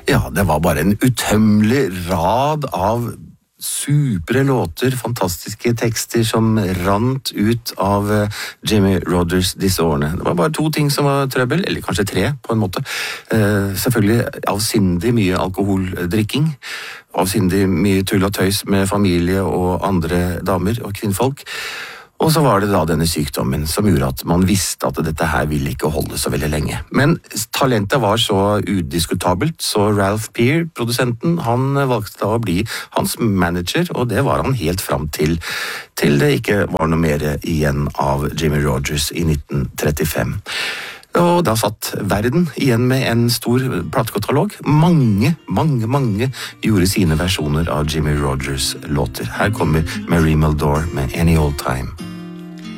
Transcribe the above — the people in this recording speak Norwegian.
Ja, det var bare en utømmelig rad av supre låter, fantastiske tekster som rant ut av Jimmy Rogers disse årene. Det var bare to ting som var trøbbel, eller kanskje tre på en måte. Selvfølgelig avsindig mye alkoholdrikking, avsindig mye tull og tøys med familie og andre damer og kvinnfolk. Og så var det da denne sykdommen som gjorde at man visste at dette her ville ikke holde så veldig lenge. Men talentet var så udiskutabelt, så Ralph Peer, produsenten, han valgte da å bli hans manager, og det var han helt fram til det ikke var noe mer igjen av Jimmy Rogers i 1935. Og da satt verden igjen med en stor platekatalog. Mange gjorde sine versjoner av Jimmy Rogers låter. Her kommer Marie Muldaur med Any Old Time.